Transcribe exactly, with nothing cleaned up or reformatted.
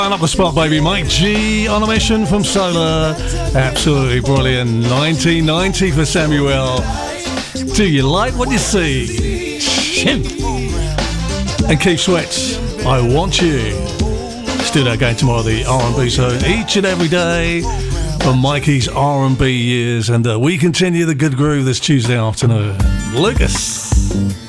Up the spot, baby. Mike G on a mission from Solar. Absolutely brilliant. nineteen ninety for Samuel. Do you like what you see? And Keith Sweats, I Want You. Still that again tomorrow, the R and B zone, each and every day for Mikey's R and B years. And uh, we continue the good groove this Tuesday afternoon. Lucas.